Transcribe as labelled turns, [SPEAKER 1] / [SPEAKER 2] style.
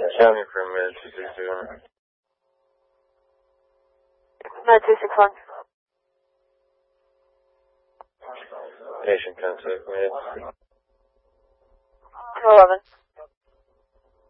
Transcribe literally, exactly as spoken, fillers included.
[SPEAKER 1] County for a minute, two six zero.
[SPEAKER 2] nine two six one.
[SPEAKER 1] Patient contact, man.
[SPEAKER 2] two eleven.